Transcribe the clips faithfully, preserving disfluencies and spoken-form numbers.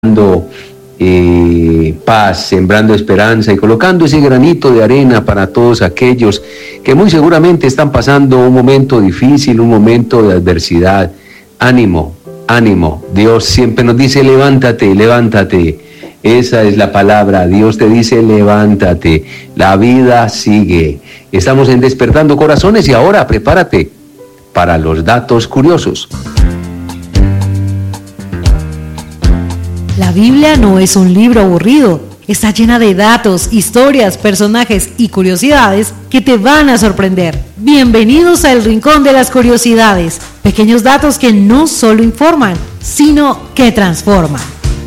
sembrando eh, paz, sembrando esperanza y colocando ese granito de arena para todos aquellos que muy seguramente están pasando un momento difícil, un momento de adversidad. Ánimo, ánimo. Dios siempre nos dice levántate, levántate. Esa es la palabra. Dios te dice levántate. La vida sigue. Estamos en Despertando Corazones y ahora prepárate para los datos curiosos. La Biblia no es un libro aburrido, está llena de datos, historias, personajes y curiosidades que te van a sorprender. Bienvenidos a El Rincón de las Curiosidades, pequeños datos que no solo informan, sino que transforman.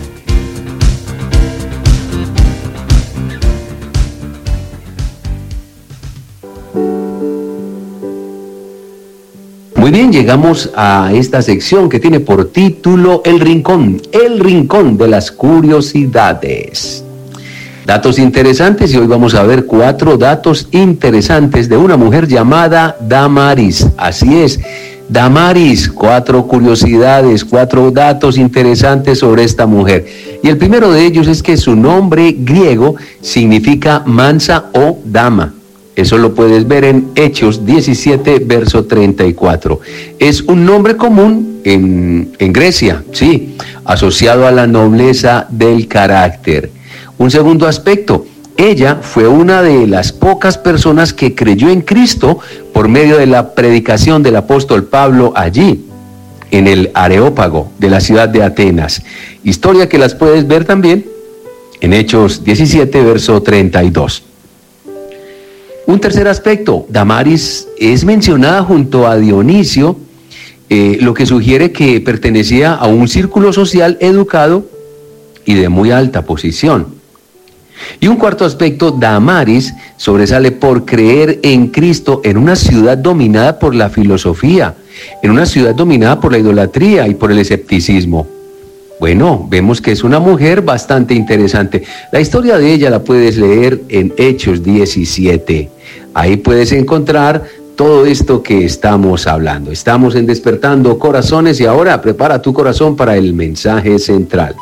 Muy bien, llegamos a esta sección que tiene por título El Rincón, el Rincón de las Curiosidades. Datos interesantes, y hoy vamos a ver cuatro datos interesantes de una mujer llamada Damaris. Así es, Damaris, cuatro curiosidades, cuatro datos interesantes sobre esta mujer. Y el primero de ellos es que su nombre griego significa mansa o dama. Eso lo puedes ver en Hechos diecisiete, verso treinta y cuatro. Es un nombre común en, en Grecia, sí, asociado a la nobleza del carácter. Un segundo aspecto, ella fue una de las pocas personas que creyó en Cristo por medio de la predicación del apóstol Pablo allí, en el Areópago de la ciudad de Atenas. Historia que las puedes ver también en Hechos diecisiete, verso treinta y dos. Un tercer aspecto, Damaris es mencionada junto a Dionisio, eh, lo que sugiere que pertenecía a un círculo social educado y de muy alta posición. Y un cuarto aspecto, Damaris sobresale por creer en Cristo en una ciudad dominada por la filosofía, en una ciudad dominada por la idolatría y por el escepticismo. Bueno, vemos que es una mujer bastante interesante. La historia de ella la puedes leer en Hechos diecisiete. Ahí puedes encontrar todo esto que estamos hablando. Estamos en Despertando Corazones y ahora prepara tu corazón para el mensaje central.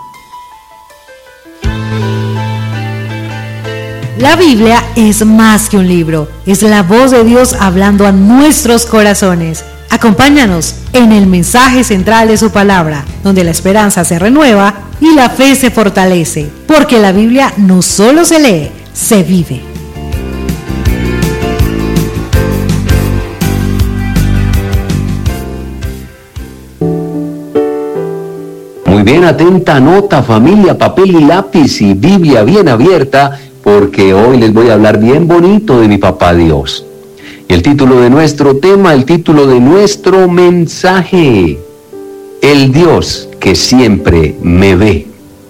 La Biblia es más que un libro, es la voz de Dios hablando a nuestros corazones. Acompáñanos en el mensaje central de su palabra, donde la esperanza se renueva y la fe se fortalece, porque la Biblia no solo se lee, se vive. Muy bien, atenta nota, familia, papel y lápiz y Biblia bien abierta, porque hoy les voy a hablar bien bonito de mi papá Dios. El título de nuestro tema, el título de nuestro mensaje, el Dios que siempre me ve.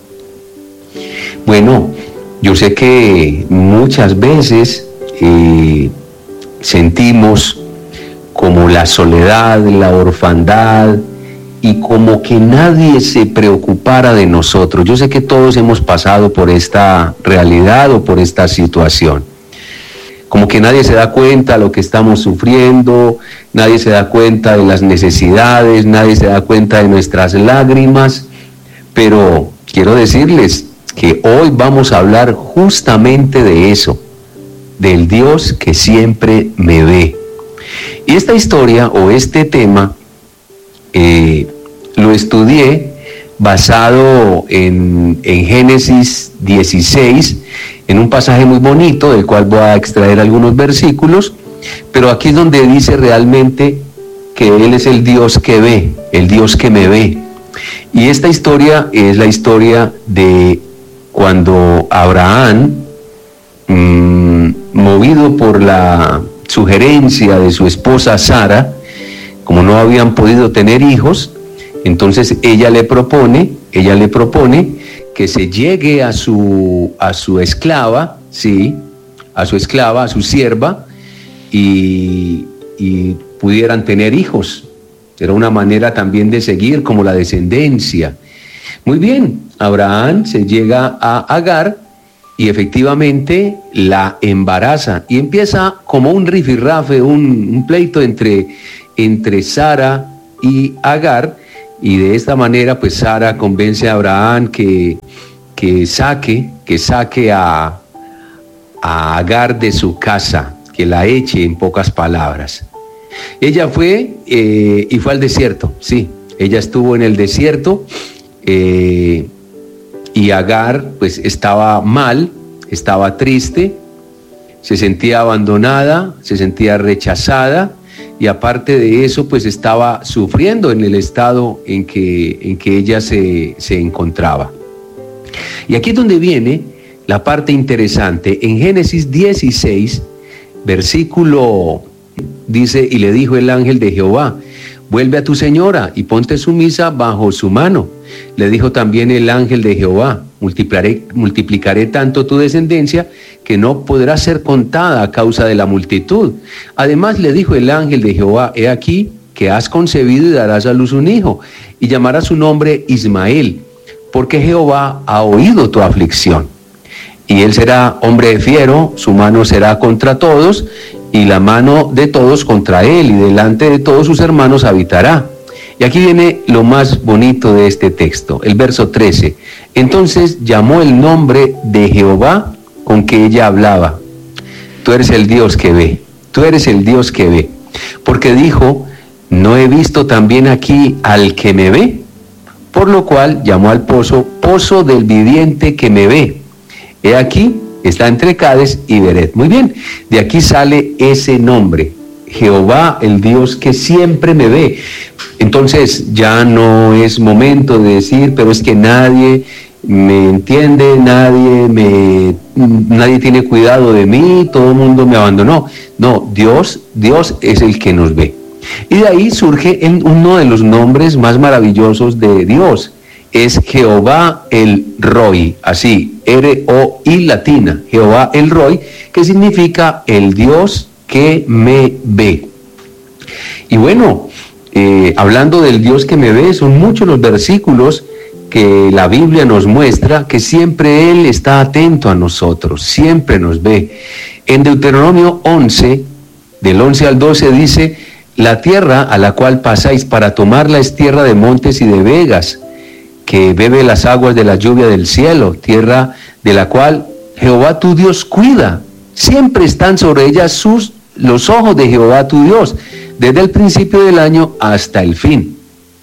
Bueno, yo sé que muchas veces eh, sentimos como la soledad, la orfandad, y como que nadie se preocupara de nosotros. Yo sé que todos hemos pasado por esta realidad o por esta situación. Como que nadie se da cuenta de lo que estamos sufriendo, nadie se da cuenta de las necesidades, nadie se da cuenta de nuestras lágrimas, pero quiero decirles que hoy vamos a hablar justamente de eso, del Dios que siempre me ve. Y esta historia o este tema eh, lo estudié basado en, en Génesis dieciséis, en un pasaje muy bonito, del cual voy a extraer algunos versículos, pero aquí es donde dice realmente que Él es el Dios que ve, el Dios que me ve. Y esta historia es la historia de cuando Abraham, mmm, movido por la sugerencia de su esposa Sara, como no habían podido tener hijos, entonces ella le propone, ella le propone que se llegue a su, a su esclava, sí, a su esclava, a su sierva, y, y pudieran tener hijos. Era una manera también de seguir como la descendencia. Muy bien, Abraham se llega a Agar y efectivamente la embaraza y empieza como un rifirrafe, un, un pleito entre, entre Sara y Agar, Y de esta manera, pues Sara convence a Abraham que, que saque, que saque a, a Agar de su casa, que la eche, en pocas palabras. Ella fue eh, y fue al desierto, sí, ella estuvo en el desierto eh, y Agar pues estaba mal, estaba triste, se sentía abandonada, se sentía rechazada, y aparte de eso pues estaba sufriendo en el estado en que, en que ella se, se encontraba. Y aquí es donde viene la parte interesante. En Génesis dieciséis, versículo, dice: y le dijo el ángel de Jehová, vuelve a tu señora y ponte sumisa bajo su mano. Le dijo también el ángel de Jehová, multiplicaré, multiplicaré tanto tu descendencia que no podrá ser contada a causa de la multitud. Además le dijo el ángel de Jehová, he aquí que has concebido y darás a luz un hijo, y llamarás su nombre Ismael, porque Jehová ha oído tu aflicción. Y él será hombre fiero, su mano será contra todos, y la mano de todos contra él, y delante de todos sus hermanos habitará. Y aquí viene lo más bonito de este texto, el verso trece. Entonces llamó el nombre de Jehová con que ella hablaba. Tú eres el Dios que ve, tú eres el Dios que ve. Porque dijo, no he visto también aquí al que me ve. Por lo cual llamó al pozo, pozo del viviente que me ve. He aquí, está entre Cades y Beret. Muy bien, de aquí sale ese nombre, Jehová, el Dios que siempre me ve. Entonces ya no es momento de decir, pero es que nadie me entiende, nadie me, nadie tiene cuidado de mí, todo el mundo me abandonó. No, Dios, Dios es el que nos ve. Y de ahí surge uno de los nombres más maravillosos de Dios. Es Jehová el Roi, así, R O I latina, Jehová el Roi, que significa el Dios que me ve. Y bueno, eh, hablando del Dios que me ve, son muchos los versículos que la Biblia nos muestra que siempre Él está atento a nosotros, siempre nos ve. En Deuteronomio once, del once al doce dice, la tierra a la cual pasáis para tomarla es tierra de montes y de vegas, que bebe las aguas de la lluvia del cielo, tierra de la cual Jehová tu Dios cuida. Siempre están sobre ella sus, los ojos de Jehová tu Dios, desde el principio del año hasta el fin.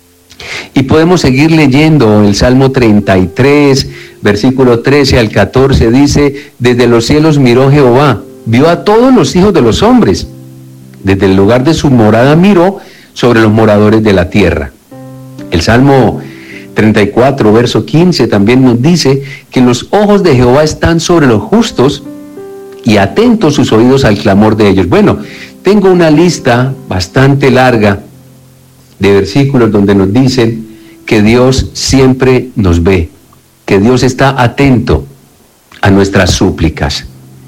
Y podemos seguir leyendo el Salmo treinta y tres, versículo trece al catorce, dice, desde los cielos miró Jehová, vio a todos los hijos de los hombres, desde el lugar de su morada miró sobre los moradores de la tierra. El Salmo treinta y cuatro, verso quince, también nos dice que los ojos de Jehová están sobre los justos y atentos sus oídos al clamor de ellos. Bueno, tengo una lista bastante larga de versículos donde nos dicen que Dios siempre nos ve, que Dios está atento a nuestras súplicas.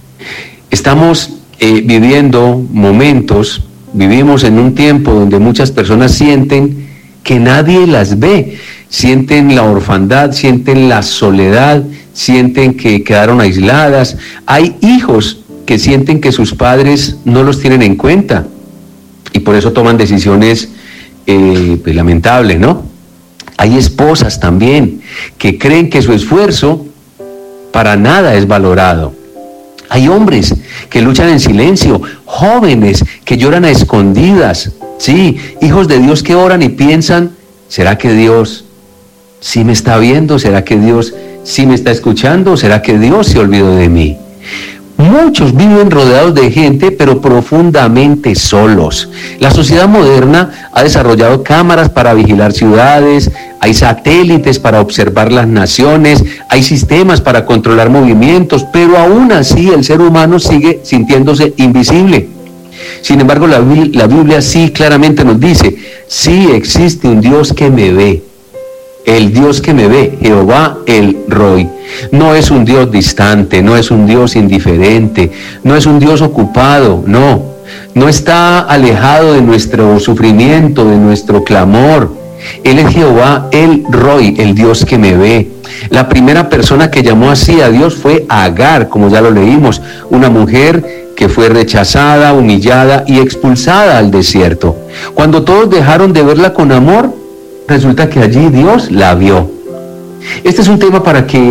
Estamos eh, viviendo momentos, vivimos en un tiempo donde muchas personas sienten que nadie las ve, sienten la orfandad, sienten la soledad, sienten que quedaron aisladas. Hay hijos que sienten que sus padres no los tienen en cuenta y por eso toman decisiones eh, pues, lamentables, ¿no? Hay esposas también que creen que su esfuerzo para nada es valorado. Hay hombres que luchan en silencio, jóvenes que lloran a escondidas, sí, hijos de Dios que oran y piensan, ¿será que Dios sí me está viendo? ¿Será que Dios sí me está escuchando? ¿Será que Dios se olvidó de mí? Muchos viven rodeados de gente, pero profundamente solos. La sociedad moderna ha desarrollado cámaras para vigilar ciudades, hay satélites para observar las naciones, hay sistemas para controlar movimientos, pero aún así el ser humano sigue sintiéndose invisible. Sin embargo, la, la Biblia sí claramente nos dice, sí existe un Dios que me ve. El Dios que me ve, Jehová el Roi. No es un Dios distante, no es un Dios indiferente, no es un Dios ocupado, no. No está alejado de nuestro sufrimiento, de nuestro clamor. Él es Jehová el Roi, el Dios que me ve. La primera persona que llamó así a Dios fue Agar, como ya lo leímos, una mujer que fue rechazada, humillada y expulsada al desierto. Cuando todos dejaron de verla con amor, resulta que allí Dios la vio. Este es un tema para que